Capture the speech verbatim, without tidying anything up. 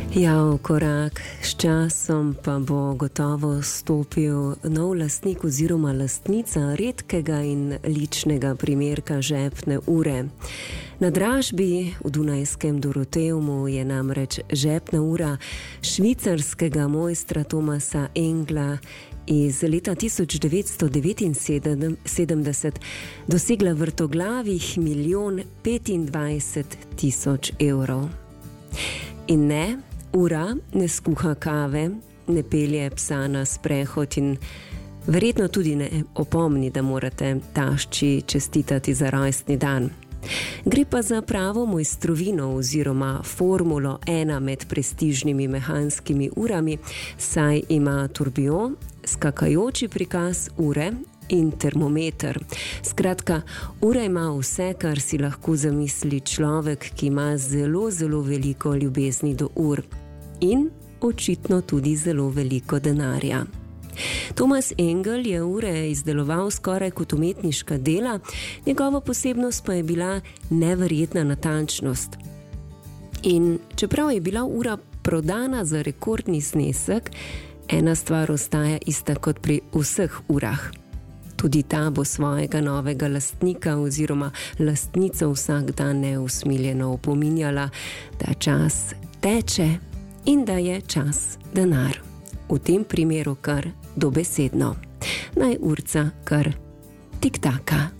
Ja, v korak s časom pa bo gotovo stopil nov lastnik oziroma lastnica redkega in ličnega primerka žepne ure. Na dražbi v dunajskem Doroteumu je namreč žepna ura švicarskega mojstra Thomasa Engla iz leta tisoč devetsto devetinsedemdeset dosegla vrtoglavih milijon petindvajset tisoč evrov. In ne, ura ne skuha kave, ne pelje psa na sprehod in verjetno tudi ne opomni, da morate tašči čestitati za rojstni dan. Gre pa za pravo mojstrovino oziroma formulo ena med prestižnimi mehanskimi urami, saj ima turbion, skakajoči prikaz ure in termometer. Skratka, ura ima vse, kar si lahko zamisli človek, ki ima zelo, zelo veliko ljubezni do ur in očitno tudi zelo veliko denarja. Thomas Engel je ure izdeloval skoraj kot umetniška dela, njegova posebnost pa je bila neverjetna natančnost. In čeprav je bila ura prodana za rekordni znesek, ena stvar ostaja ista kot pri vseh urah. Tudi ta bo svojega novega lastnika oziroma lastnico vsak dan neusmiljeno opominjala, da čas teče in da je čas denar. V tem primeru kar dobesedno. Naj urca kar tiktaka.